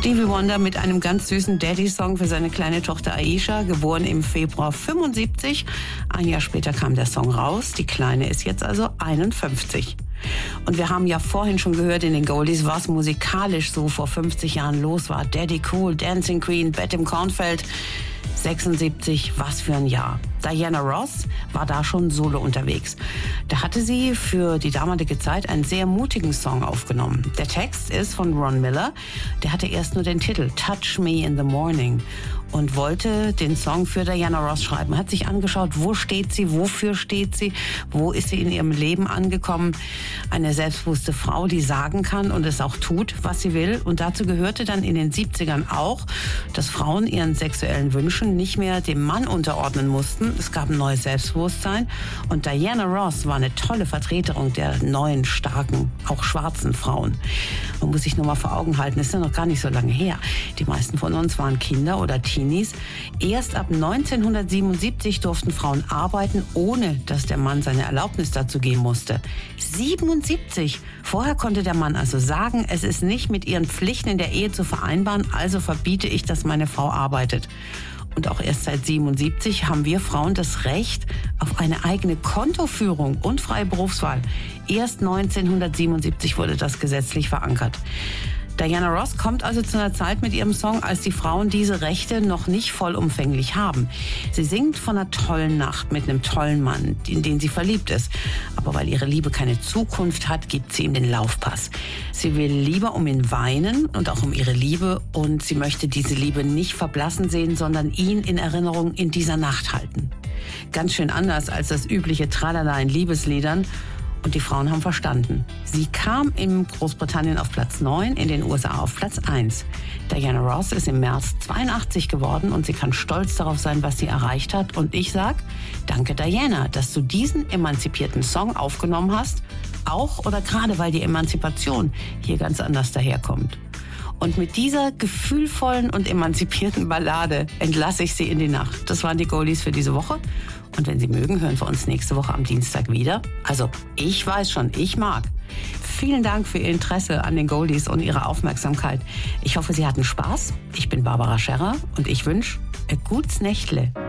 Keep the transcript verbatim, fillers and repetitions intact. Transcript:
Stevie Wonder mit einem ganz süßen Daddy-Song für seine kleine Tochter Aisha, geboren im Februar fünfundsiebzig. Ein Jahr später kam der Song raus. Die Kleine ist jetzt also einundfünfzig. Und wir haben ja vorhin schon gehört in den Goldies, was musikalisch so vor fünfzig Jahren los war. Daddy Cool, Dancing Queen, Bett im Kornfeld. sechsundsiebzig, was für ein Jahr. Diana Ross war da schon solo unterwegs. Da hatte sie für die damalige Zeit einen sehr mutigen Song aufgenommen. Der Text ist von Ron Miller. Der hatte erst nur den Titel Touch Me in the Morning und wollte den Song für Diana Ross schreiben. Hat sich angeschaut, wo steht sie, wofür steht sie, wo ist sie in ihrem Leben angekommen. Eine selbstbewusste Frau, die sagen kann und es auch tut, was sie will. Und dazu gehörte dann in den siebzigern auch, dass Frauen ihren sexuellen Wünschen nicht mehr dem Mann unterordnen mussten. Es gab ein neues Selbstbewusstsein und Diana Ross war eine tolle Vertreterin der neuen, starken, auch schwarzen Frauen. Man muss sich nur mal vor Augen halten, das ist ja noch gar nicht so lange her. Die meisten von uns waren Kinder oder Teenies. Erst ab neunzehnhundertsiebenundsiebzig durften Frauen arbeiten, ohne dass der Mann seine Erlaubnis dazu geben musste. siebenundsiebzig! Vorher konnte der Mann also sagen, es ist nicht mit ihren Pflichten in der Ehe zu vereinbaren, also verbiete ich, dass meine Frau arbeitet. Und auch erst seit siebenundsiebzig haben wir Frauen das Recht auf eine eigene Kontoführung und freie Berufswahl. Erst neunzehnhundertsiebenundsiebzig wurde das gesetzlich verankert. Diana Ross kommt also zu einer Zeit mit ihrem Song, als die Frauen diese Rechte noch nicht vollumfänglich haben. Sie singt von einer tollen Nacht mit einem tollen Mann, in den sie verliebt ist. Aber weil ihre Liebe keine Zukunft hat, gibt sie ihm den Laufpass. Sie will lieber um ihn weinen und auch um ihre Liebe. Und sie möchte diese Liebe nicht verblassen sehen, sondern ihn in Erinnerung in dieser Nacht halten. Ganz schön anders als das übliche Tralala in Liebesliedern. Und die Frauen haben verstanden. Sie kam in Großbritannien auf Platz neun, in den U S A auf Platz eins. Diana Ross ist im März zweiundachtzig geworden und sie kann stolz darauf sein, was sie erreicht hat. Und ich sag, danke Diana, dass du diesen emanzipierten Song aufgenommen hast. Auch oder gerade weil die Emanzipation hier ganz anders daherkommt. Und mit dieser gefühlvollen und emanzipierten Ballade entlasse ich Sie in die Nacht. Das waren die Goldies für diese Woche. Und wenn Sie mögen, hören wir uns nächste Woche am Dienstag wieder. Also, ich weiß schon, ich mag. Vielen Dank für Ihr Interesse an den Goldies und Ihre Aufmerksamkeit. Ich hoffe, Sie hatten Spaß. Ich bin Barbara Scherrer und ich wünsche ein gutes Nächtle.